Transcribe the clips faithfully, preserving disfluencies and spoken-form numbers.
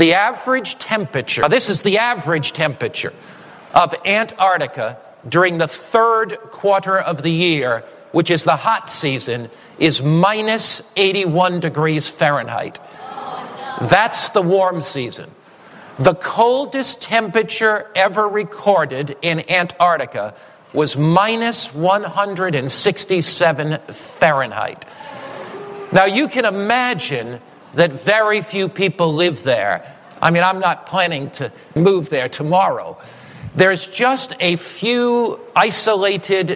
The average temperature, now this is the average temperature of Antarctica during the third quarter of the year, which is the hot season, is minus eighty-one degrees Fahrenheit. That's the warm season. The coldest temperature ever recorded in Antarctica was minus one hundred sixty-seven Fahrenheit. Now you can imagine that very few people live there. I mean, I'm not planning to move there tomorrow. There's just a few isolated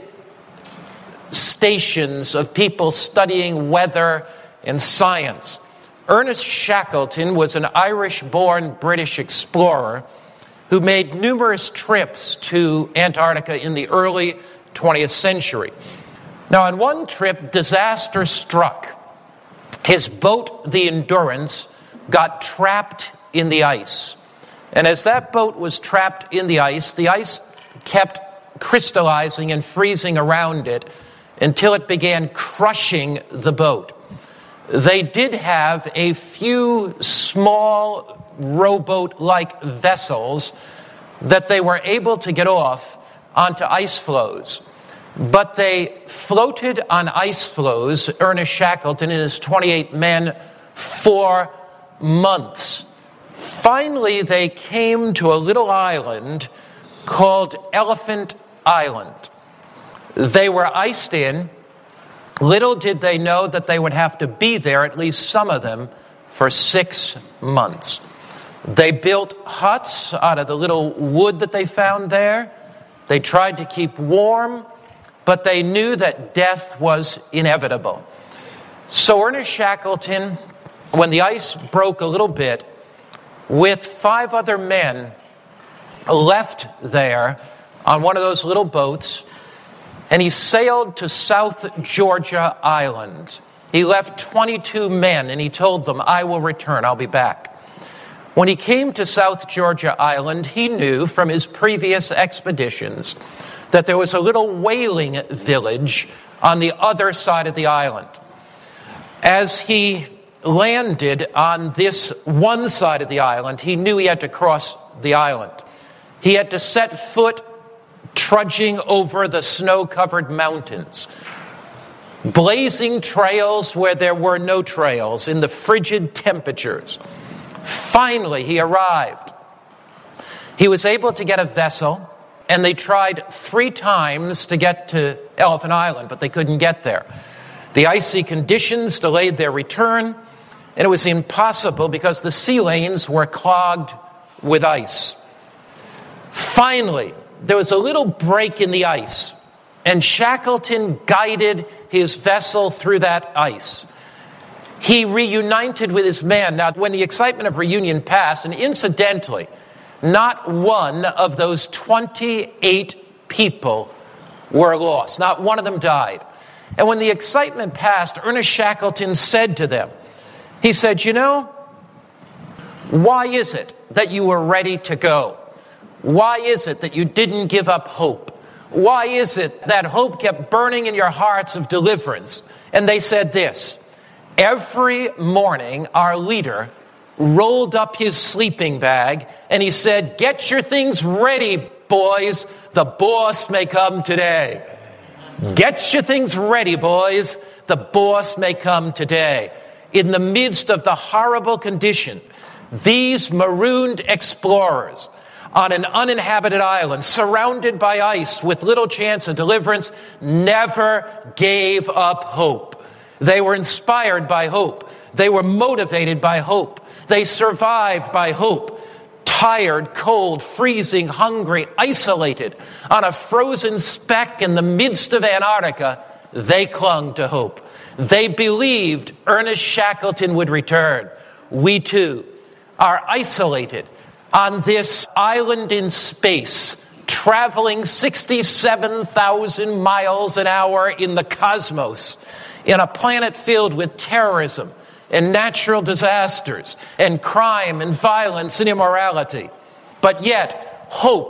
stations of people studying weather and science. Ernest Shackleton was an Irish-born British explorer who made numerous trips to Antarctica in the early twentieth century. Now, on one trip, disaster struck. His boat, the Endurance, got trapped in the ice. And as that boat was trapped in the ice, the ice kept crystallizing and freezing around it until it began crushing the boat. They did have a few small rowboat-like vessels that they were able to get off onto ice floes. But they floated on ice floes, Ernest Shackleton and his twenty-eight men, for months. Finally, they came to a little island called Elephant Island. They were iced in. Little did they know that they would have to be there, at least some of them, for six months. They built huts out of the little wood that they found there. They tried to keep warm, but they knew that death was inevitable. So Ernest Shackleton, when the ice broke a little bit, with five other men, left there on one of those little boats, and he sailed to South Georgia Island. He left twenty-two men, and he told them, I will return, I'll be back. When he came to South Georgia Island, he knew from his previous expeditions that there was a little whaling village on the other side of the island. As he landed on this one side of the island, he knew he had to cross the island. He had to set foot trudging over the snow-covered mountains, blazing trails where there were no trails in the frigid temperatures. Finally, he arrived. He was able to get a vessel, and they tried three times to get to Elephant Island, but they couldn't get there. The icy conditions delayed their return, and it was impossible because the sea lanes were clogged with ice. Finally, there was a little break in the ice, and Shackleton guided his vessel through that ice. He reunited with his men. Now, when the excitement of reunion passed, and incidentally, not one of those twenty-eight people were lost. Not one of them died. And when the excitement passed, Ernest Shackleton said to them, he said, you know, why is it that you were ready to go? Why is it that you didn't give up hope? Why is it that hope kept burning in your hearts of deliverance? And they said this, every morning our leader rolled up his sleeping bag and he said, get your things ready, boys. The boss may come today. Get your things ready, boys. The boss may come today. In the midst of the horrible condition, these marooned explorers on an uninhabited island, surrounded by ice with little chance of deliverance, never gave up hope. They were inspired by hope. They were motivated by hope. They survived by hope. Tired, cold, freezing, hungry, isolated on a frozen speck in the midst of Antarctica, they clung to hope. They believed Ernest Shackleton would return. We too are isolated on this island in space, traveling sixty-seven thousand miles an hour in the cosmos, in a planet filled with terrorism and natural disasters and crime and violence and immorality. But yet, hope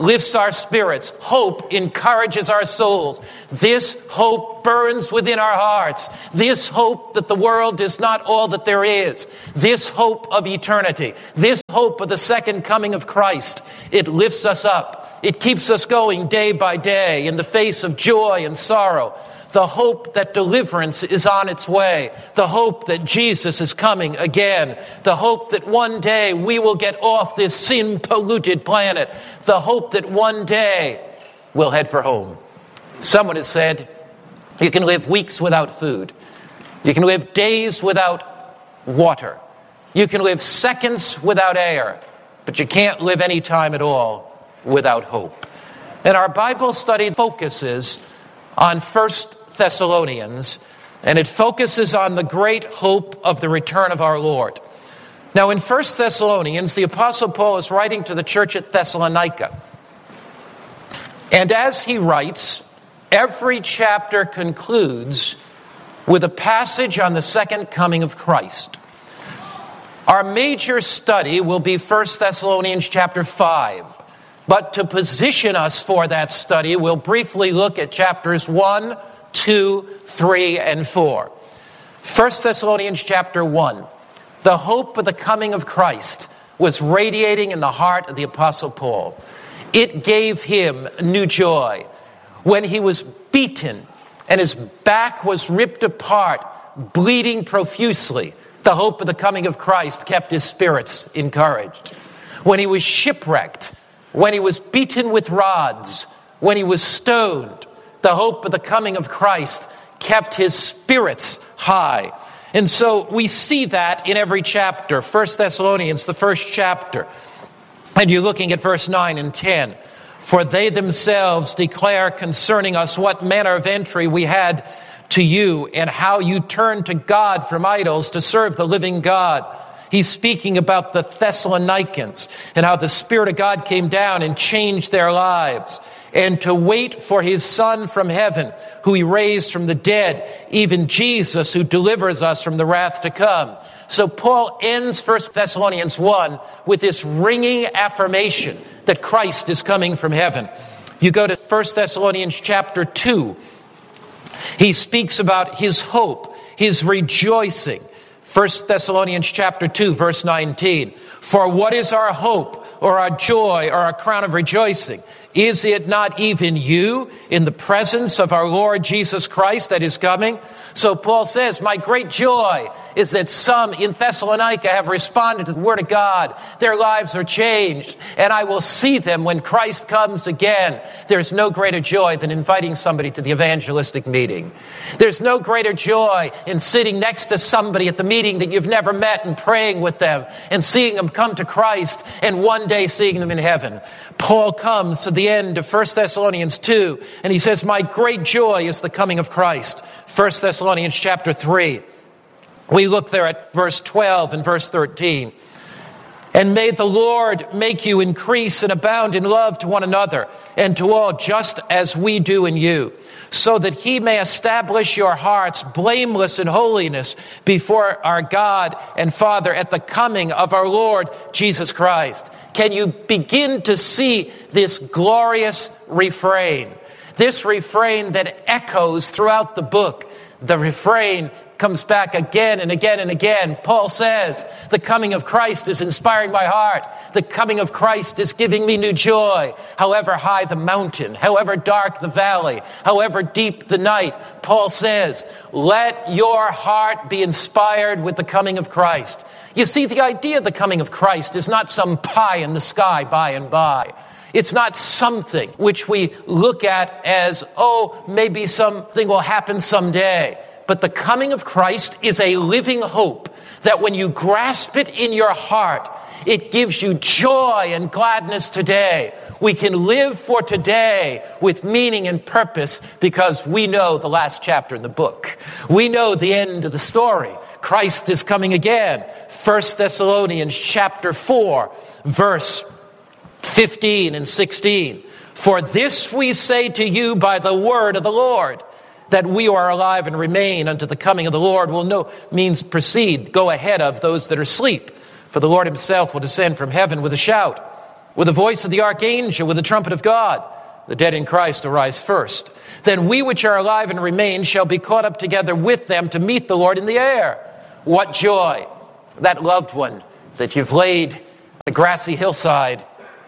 lifts our spirits. Hope encourages our souls. This hope burns within our hearts. This hope that the world is not all that there is. This hope of eternity. This hope of the second coming of Christ. It lifts us up. It keeps us going day by day in the face of joy and sorrow. The hope that deliverance is on its way. The hope that Jesus is coming again. The hope that one day we will get off this sin-polluted planet. The hope that one day we'll head for home. Someone has said, you can live weeks without food. You can live days without water. You can live seconds without air. But you can't live any time at all without hope. And our Bible study focuses on First Thessalonians, and it focuses on the great hope of the return of our Lord. Now, in First Thessalonians, the Apostle Paul is writing to the church at Thessalonica. And as he writes, every chapter concludes with a passage on the second coming of Christ. Our major study will be First Thessalonians chapter five. But to position us for that study, we'll briefly look at chapters one, two, three, and four. First Thessalonians chapter one. The hope of the coming of Christ was radiating in the heart of the Apostle Paul. It gave him new joy. When he was beaten and his back was ripped apart, bleeding profusely, the hope of the coming of Christ kept his spirits encouraged. When he was shipwrecked, when he was beaten with rods, when he was stoned, the hope of the coming of Christ kept his spirits high. And so we see that in every chapter. First Thessalonians, the first chapter. And you're looking at verse nine and ten. For they themselves declare concerning us what manner of entry we had to you, and how you turned to God from idols to serve the living God. He's speaking about the Thessalonians and how the Spirit of God came down and changed their lives. And to wait for his Son from heaven, who he raised from the dead, even Jesus, who delivers us from the wrath to come. So Paul ends First Thessalonians one with this ringing affirmation that Christ is coming from heaven. You go to First Thessalonians chapter two. He speaks about his hope, his rejoicing. First Thessalonians chapter two, verse nineteen. For what is our hope, or our joy, or our crown of rejoicing? Is it not even you in the presence of our Lord Jesus Christ that is coming? So Paul says, my great joy is that some in Thessalonica have responded to the word of God. Their lives are changed, and I will see them when Christ comes again. There's no greater joy than inviting somebody to the evangelistic meeting. There's no greater joy in sitting next to somebody at the meeting that you've never met and praying with them and seeing them come to Christ and one day seeing them in heaven. Paul comes to the end of First Thessalonians two, and he says, my great joy is the coming of Christ. First Thessalonians chapter three. We look there at verse twelve and verse thirteen. And may the Lord make you increase and abound in love to one another and to all, just as we do in you, so that he may establish your hearts blameless in holiness before our God and Father at the coming of our Lord Jesus Christ. Can you begin to see this glorious refrain? This refrain that echoes throughout the book. The refrain comes back again and again and again. Paul says, the coming of Christ is inspiring my heart. The coming of Christ is giving me new joy. However high the mountain, however dark the valley, however deep the night, Paul says, let your heart be inspired with the coming of Christ. You see, the idea of the coming of Christ is not some pie in the sky by and by. It's not something which we look at as, oh, maybe something will happen someday. But the coming of Christ is a living hope that when you grasp it in your heart, it gives you joy and gladness today. We can live for today with meaning and purpose because we know the last chapter in the book. We know the end of the story. Christ is coming again. First Thessalonians chapter four, verse fifteen and sixteen. For this we say to you by the word of the Lord, that we who are alive and remain unto the coming of the Lord will no means precede, go ahead of those that are asleep. For the Lord himself will descend from heaven with a shout, with the voice of the archangel, with the trumpet of God. The dead in Christ arise first. Then we which are alive and remain shall be caught up together with them to meet the Lord in the air. What joy! That loved one that you've laid on a grassy hillside,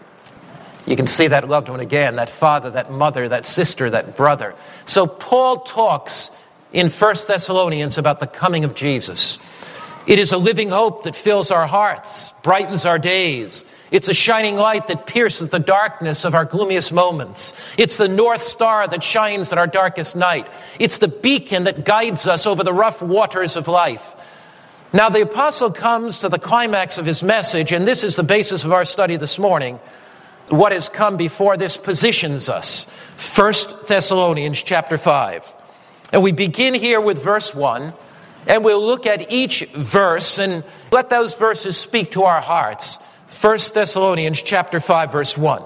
you can see that loved one again, that father, that mother, that sister, that brother. So Paul talks in First Thessalonians about the coming of Jesus. It is a living hope that fills our hearts, brightens our days. It's a shining light that pierces the darkness of our gloomiest moments. It's the north star that shines in our darkest night. It's the beacon that guides us over the rough waters of life. Now, the apostle comes to the climax of his message, and this is the basis of our study this morning. What has come before this positions us. First Thessalonians chapter five. And we begin here with verse one, and we'll look at each verse and let those verses speak to our hearts. First Thessalonians chapter five, verse one.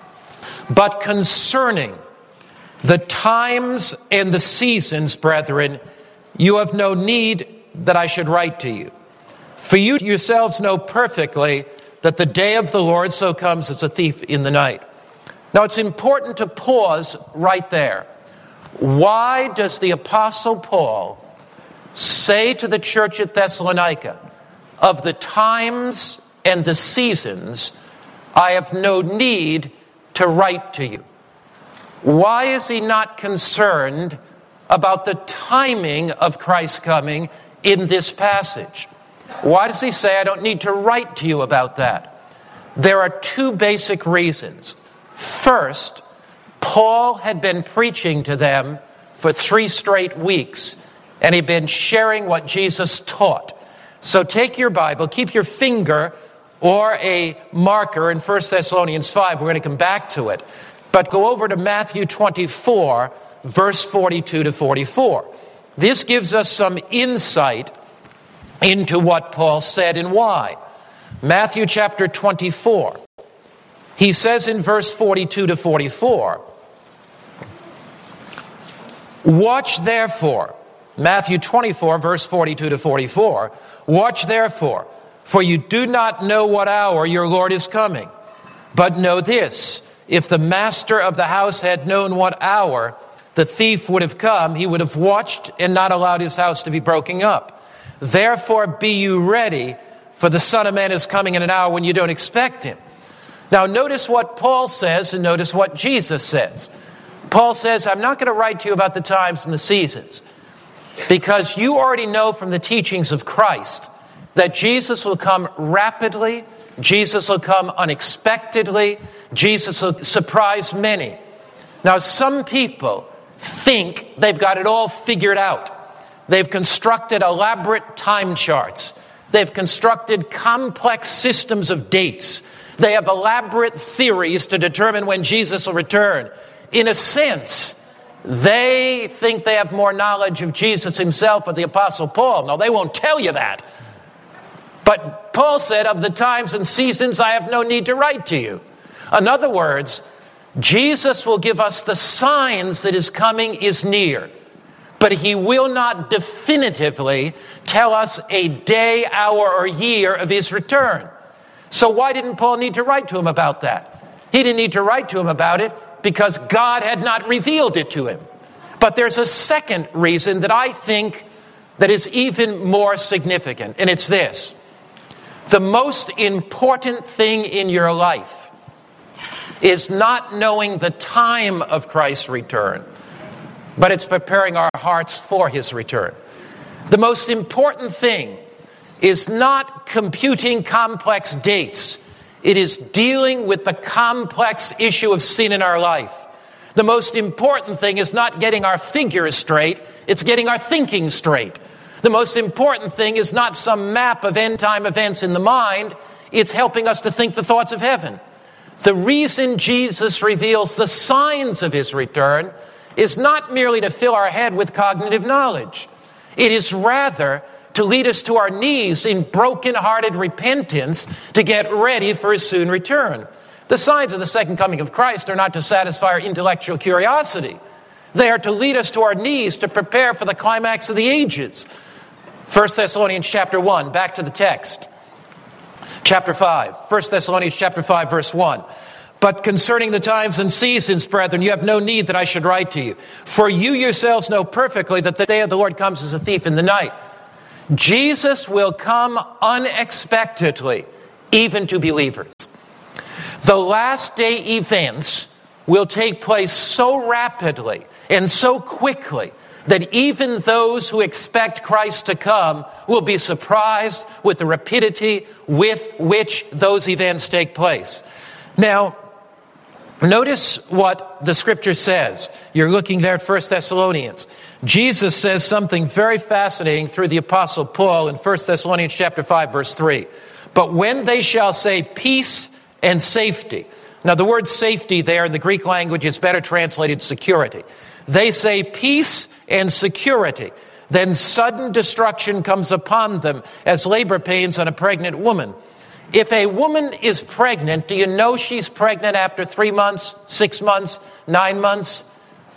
But concerning the times and the seasons, brethren, you have no need that I should write to you. For you yourselves know perfectly that the day of the Lord so comes as a thief in the night. Now it's important to pause right there. Why does the Apostle Paul say to the church at Thessalonica, of the times and the seasons, I have no need to write to you? Why is he not concerned about the timing of Christ's coming in this passage? Why does he say, I don't need to write to you about that? There are two basic reasons. First, Paul had been preaching to them for three straight weeks, and he'd been sharing what Jesus taught. So take your Bible, keep your finger or a marker in First Thessalonians five. We're going to come back to it. But go over to Matthew twenty-four, verse forty-two to forty-four. This gives us some insight into what Paul said and why. Matthew chapter twenty-four. He says in verse forty-two to forty-four, watch therefore, Matthew twenty-four, verse forty-two to forty-four, watch therefore, for you do not know what hour your Lord is coming. But know this, if the master of the house had known what hour the thief would have come, he would have watched and not allowed his house to be broken up. Therefore be you ready, for the Son of Man is coming in an hour when you don't expect him. Now notice what Paul says and notice what Jesus says. Paul says, I'm not going to write to you about the times and the seasons, because you already know from the teachings of Christ that Jesus will come rapidly, Jesus will come unexpectedly, Jesus will surprise many. Now some people think they've got it all figured out. They've constructed elaborate time charts. They've constructed complex systems of dates. They have elaborate theories to determine when Jesus will return. In a sense, they think they have more knowledge of Jesus himself or the Apostle Paul. No, they won't tell you that. But Paul said, of the times and seasons, I have no need to write to you. In other words, Jesus will give us the signs that his coming is near. But he will not definitively tell us a day, hour, or year of his return. So why didn't Paul need to write to him about that? He didn't need to write to him about it because God had not revealed it to him. But there's a second reason that I think that is even more significant, and it's this. The most important thing in your life is not knowing the time of Christ's return, but it's preparing our hearts for his return. The most important thing is not computing complex dates. It is dealing with the complex issue of sin in our life. The most important thing is not getting our figures straight, it's getting our thinking straight. The most important thing is not some map of end-time events in the mind, it's helping us to think the thoughts of heaven. The reason Jesus reveals the signs of his return is not merely to fill our head with cognitive knowledge. It is rather to lead us to our knees in broken-hearted repentance to get ready for his soon return. The signs of the second coming of Christ are not to satisfy our intellectual curiosity. They are to lead us to our knees to prepare for the climax of the ages. First Thessalonians chapter one, back to the text. Chapter five, First Thessalonians chapter five, verse one. But concerning the times and seasons, brethren, you have no need that I should write to you. For you yourselves know perfectly that the day of the Lord comes as a thief in the night. Jesus will come unexpectedly, even to believers. The last day events will take place so rapidly and so quickly that even those who expect Christ to come will be surprised with the rapidity with which those events take place. Now, notice what the scripture says. You're looking there at First Thessalonians. Jesus says something very fascinating through the Apostle Paul in First Thessalonians chapter five, verse three. But when they shall say peace and safety. Now, the word safety there in the Greek language is better translated security. They say peace and security. Then sudden destruction comes upon them as labor pains on a pregnant woman. If a woman is pregnant, do you know she's pregnant after three months, six months, nine months?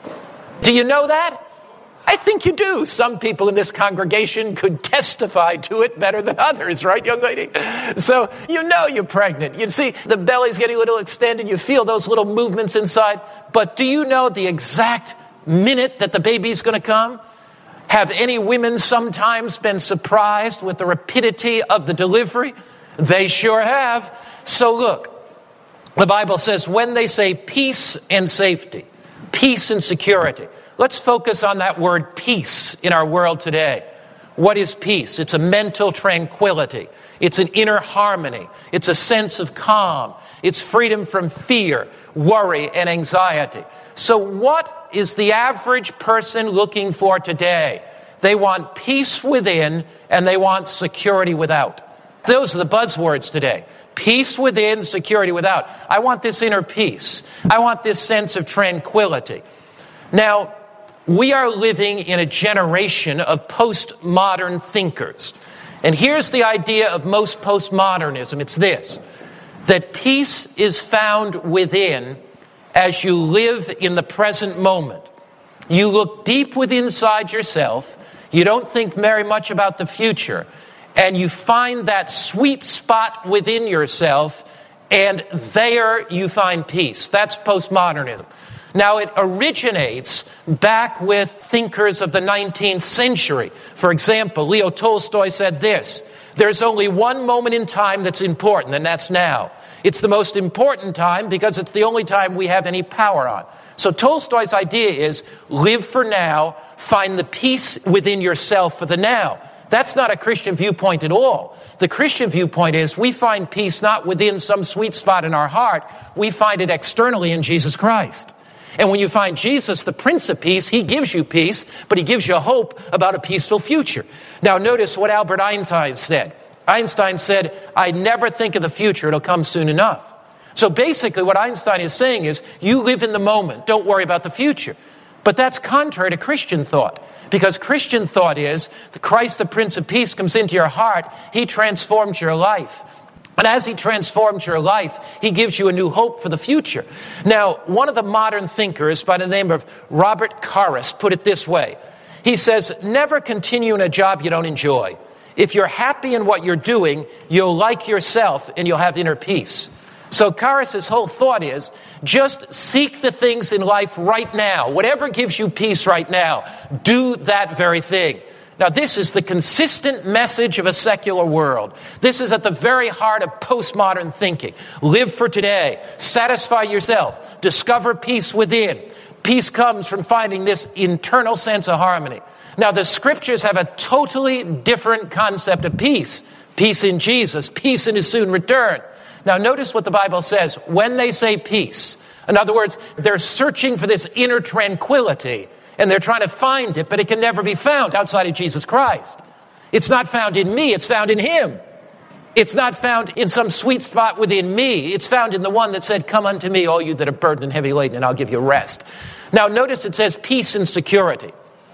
Do you know that? I think you do. Some people in this congregation could testify to it better than others, right, young lady? So you know you're pregnant. You see the belly's getting a little extended. You feel those little movements inside. But do you know the exact minute that the baby's going to come? Have any women sometimes been surprised with the rapidity of the delivery? They sure have. So look, the Bible says when they say peace and safety, peace and security. Let's focus on that word peace in our world today. What is peace? It's a mental tranquility. It's an inner harmony. It's a sense of calm. It's freedom from fear, worry, and anxiety. So what is the average person looking for today? They want peace within and they want security without. Those are the buzzwords today. Peace within, security without. I want this inner peace. I want this sense of tranquility. Now, we are living in a generation of postmodern thinkers. And here's the idea of most postmodernism. It's this, that peace is found within as you live in the present moment. You look deep within inside yourself. You don't think very much about the future. And you find that sweet spot within yourself, and there you find peace. That's postmodernism. Now, it originates back with thinkers of the nineteenth century. For example, Leo Tolstoy said this, "There's only one moment in time that's important, and that's now. It's the most important time because it's the only time we have any power on." So Tolstoy's idea is live for now, find the peace within yourself for the now. That's not a Christian viewpoint at all. The Christian viewpoint is we find peace not within some sweet spot in our heart. We find it externally in Jesus Christ. And when you find Jesus, the Prince of Peace, he gives you peace, but he gives you hope about a peaceful future. Now notice what Albert Einstein said. Einstein said, "I never think of the future, it'll come soon enough." So basically what Einstein is saying is, you live in the moment, don't worry about the future. But that's contrary to Christian thought. Because Christian thought is, the Christ, the Prince of Peace, comes into your heart, he transforms your life. And as he transforms your life, he gives you a new hope for the future. Now, one of the modern thinkers by the name of Robert Karras put it this way. He says, never continue in a job you don't enjoy. If you're happy in what you're doing, you'll like yourself and you'll have inner peace. So Karras' whole thought is, just seek the things in life right now. Whatever gives you peace right now, do that very thing. Now, this is the consistent message of a secular world. This is at the very heart of postmodern thinking. Live for today. Satisfy yourself. Discover peace within. Peace comes from finding this internal sense of harmony. Now, the scriptures have a totally different concept of peace. Peace in Jesus. Peace in his soon return. Now, notice what the Bible says. When they say peace, in other words, they're searching for this inner tranquility. And they're trying to find it, but it can never be found outside of Jesus Christ. It's not found in me, it's found in him. It's not found in some sweet spot within me. It's found in the one that said, come unto me, all you that are burdened and heavy laden, and I'll give you rest. Now, notice it says peace and security.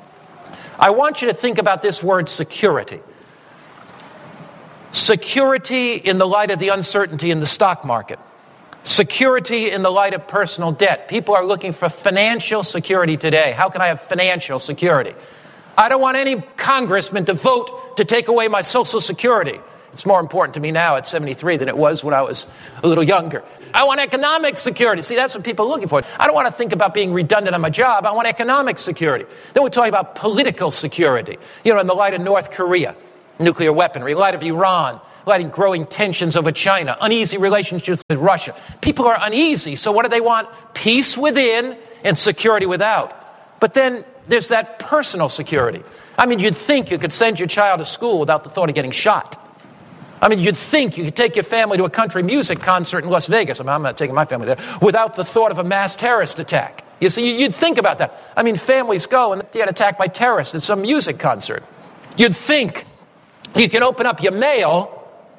I want you to think about this word security. Security in the light of the uncertainty in the stock market. Security in the light of personal debt. People are looking for financial security today. How can I have financial security? I don't want any congressman to vote to take away my Social Security. It's more important to me now at seventy-three than it was when I was a little younger. I want economic security. See, that's what people are looking for. I don't want to think about being redundant on my job. I want economic security. Then we're talking about political security. You know, in the light of North Korea, nuclear weaponry, in the light of Iran, light of growing tensions over China, uneasy relationships with Russia. People are uneasy, so what do they want? Peace within and security without. But then there's that personal security. I mean, you'd think you could send your child to school without the thought of getting shot. I mean, you'd think you could take your family to a country music concert in Las Vegas. I mean, I'm not taking my family there, without the thought of a mass terrorist attack. You see, you'd think about that. I mean, families go and they get attacked by terrorists at some music concert. You'd think you can open up your mail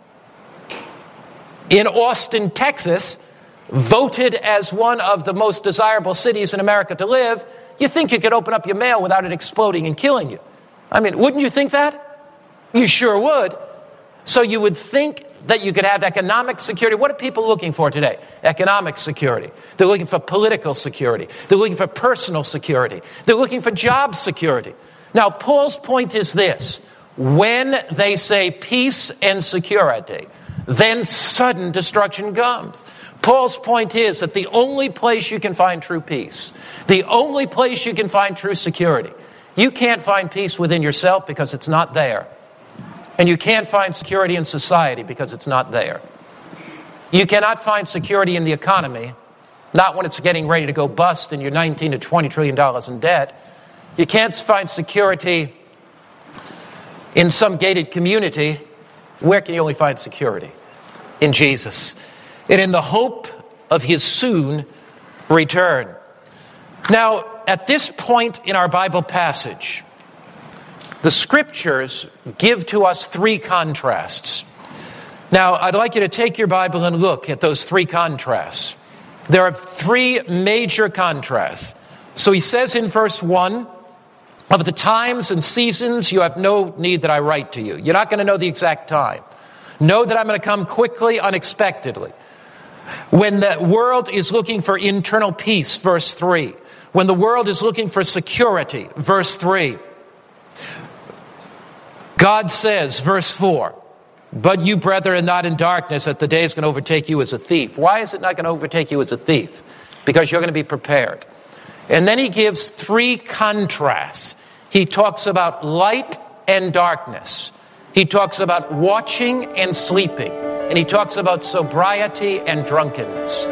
in Austin, Texas, voted as one of the most desirable cities in America to live. You think you could open up your mail without it exploding and killing you. I mean, wouldn't you think that? You sure would. So you would think that you could have economic security. What are people looking for today? Economic security. They're looking for political security. They're looking for personal security. They're looking for job security. Now, Paul's point is this. When they say peace and security, then sudden destruction comes. Paul's point is that the only place you can find true peace, the only place you can find true security, you can't find peace within yourself because it's not there. And you can't find security in society because it's not there. You cannot find security in the economy, not when it's getting ready to go bust and you're nineteen to twenty trillion dollars in debt. You can't find security in some gated community. Where can you only find security? In Jesus. And in the hope of his soon return. Now, at this point in our Bible passage, the scriptures give to us three contrasts. Now, I'd like you to take your Bible and look at those three contrasts. There are three major contrasts. So he says in verse one, of the times and seasons you have no need that I write to you. You're not going to know the exact time. Know that I'm going to come quickly, unexpectedly. When the world is looking for internal peace, verse three. When the world is looking for security, verse three. God says, verse four, but you, brethren, are not in darkness, that the day is going to overtake you as a thief. Why is it not going to overtake you as a thief? Because you're going to be prepared. And then he gives three contrasts. He talks about light and darkness. He talks about watching and sleeping. And he talks about sobriety and drunkenness.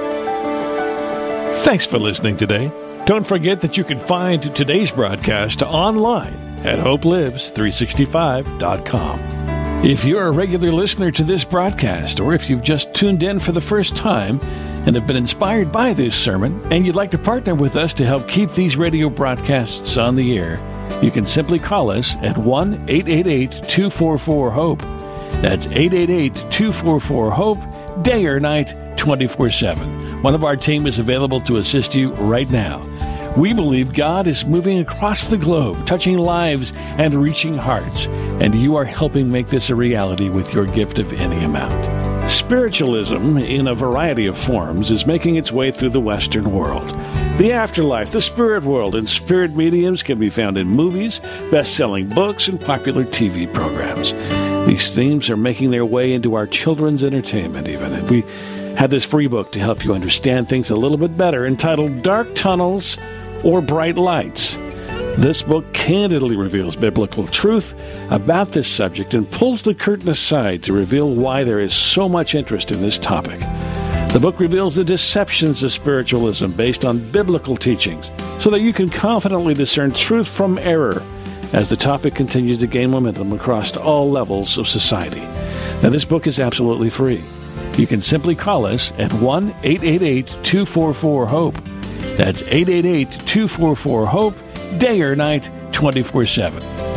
Thanks for listening today. Don't forget that you can find today's broadcast online at hope lives three sixty-five dot com. If you're a regular listener to this broadcast, or if you've just tuned in for the first time and have been inspired by this sermon, and you'd like to partner with us to help keep these radio broadcasts on the air, you can simply call us at one eight eight eight, two four four, HOPE. That's eight eight eight, two four four, HOPE, day or night, twenty-four seven. One of our team is available to assist you right now. We believe God is moving across the globe, touching lives and reaching hearts, and you are helping make this a reality with your gift of any amount. Spiritualism, in a variety of forms, is making its way through the Western world. The afterlife, the spirit world, and spirit mediums can be found in movies, best-selling books, and popular T V programs. These themes are making their way into our children's entertainment even, and we had this free book to help you understand things a little bit better, entitled Dark Tunnels or Bright Lights. This book candidly reveals biblical truth about this subject and pulls the curtain aside to reveal why there is so much interest in this topic. The book reveals the deceptions of spiritualism based on biblical teachings so that you can confidently discern truth from error as the topic continues to gain momentum across all levels of society. Now, this book is absolutely free. You can simply call us at one eight eight eight, two four four, HOPE. That's eight eight eight, two four four, HOPE, day or night, twenty-four seven.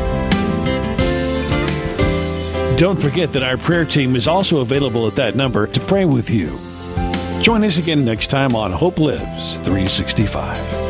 Don't forget that our prayer team is also available at that number to pray with you. Join us again next time on Hope Lives three sixty-five.